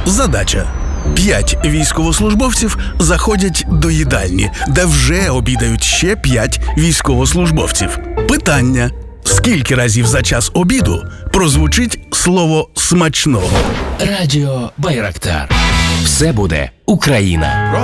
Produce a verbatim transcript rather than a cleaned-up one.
Задача. П'ять військовослужбовців заходять до їдальні, де вже обідають ще п'ять військовослужбовців. Питання. Скільки разів за час обіду прозвучить слово «смачного»? Радіо Байрактар. Все буде Україна.